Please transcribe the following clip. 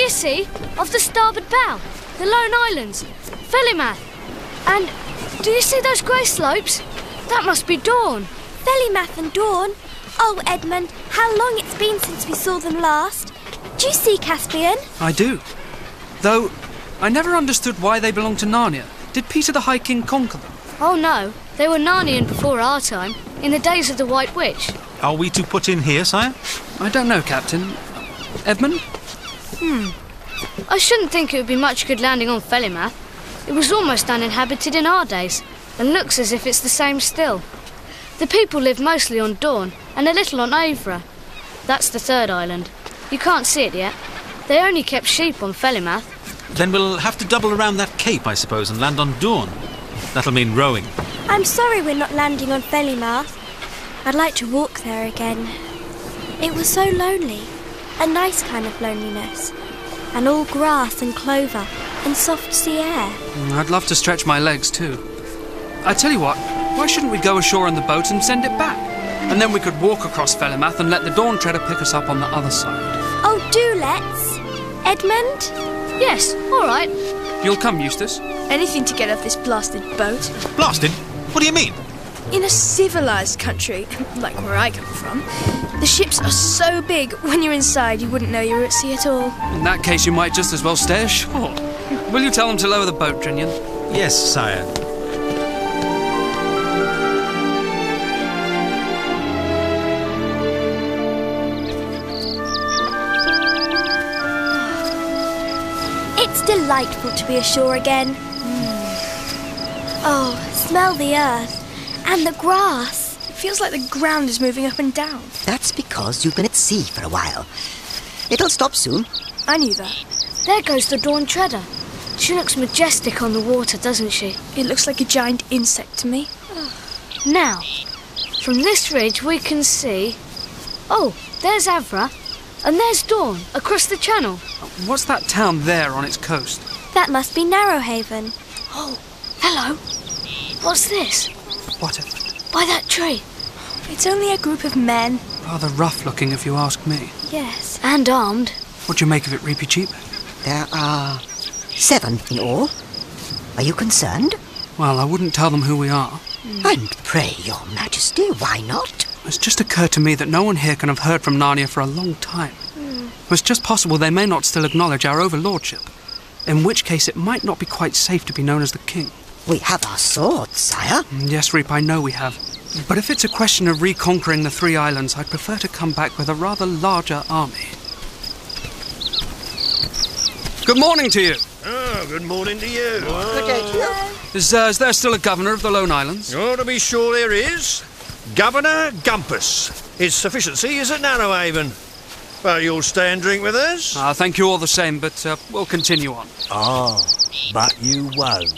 you see? Off the starboard bow, the Lone Islands, Felimath. And do you see those grey slopes? That must be Dawn. Felimath and Dawn? Oh, Edmund, how long it's been since we saw them last. Do you see Caspian? I do. Though, I never understood why they belong to Narnia. Did Peter the High King conquer them? Oh no, they were Narnian before our time, in the days of the White Witch. Are we to put in here, sire? I don't know, Captain. Edmund? I shouldn't think it would be much good landing on Felimath. It was almost uninhabited in our days, and looks as if it's the same still. The people live mostly on Dawn, and a little on Avra. That's the third island. You can't see it yet. They only kept sheep on Felimath. Then we'll have to double around that cape, I suppose, and land on Dawn. That'll mean rowing. I'm sorry we're not landing on Felimath. I'd like to walk there again. It was so lonely. A nice kind of loneliness. And all grass and clover and soft sea air. I'd love to stretch my legs too. I tell you what, why shouldn't we go ashore in the boat and send it back? And then we could walk across Felimath and let the Dawn Treader pick us up on the other side. Oh, do let's. Edmund? Yes, all right. You'll come, Eustace? Anything to get off this blasted boat. Blasted? What do you mean? In a civilised country, like where I come from, the ships are so big, when you're inside you wouldn't know you were at sea at all. In that case, you might just as well stay ashore. Will you tell them to lower the boat, Drinian? Yes, sire. It's delightful to be ashore again. Oh, smell the earth and the grass. It feels like the ground is moving up and down. That's because you've been at sea for a while. It'll stop soon. I knew that. There goes the Dawn Treader. She looks majestic on the water, doesn't she? It looks like a giant insect to me. Now, from this ridge we can see... Oh, there's Avra. And there's Dawn, across the channel. What's that town there on its coast? That must be Narrowhaven. Oh, hello. What's this? What is it? By that tree. It's only a group of men. Rather rough looking, if you ask me. Yes. And armed. What do you make of it, Reapy Cheap? There are 7 in all. Are you concerned? Well, I wouldn't tell them who we are. And pray, Your Majesty, why not? It's just occurred to me that no one here can have heard from Narnia for a long time. It's just possible they may not still acknowledge our overlordship, in which case it might not be quite safe to be known as the king. We have our swords, sire. Yes, Reap, I know we have. But if it's a question of reconquering the 3 islands, I'd prefer to come back with a rather larger army. Good morning to you. Oh, good morning to you. Good day to you. Is there still a governor of the Lone Islands? Oh, to be sure there is. Governor Gumpus. His sufficiency is at Narrowhaven. Well, you'll stay and drink with us? Thank you all the same, but we'll continue on. Oh, but you won't.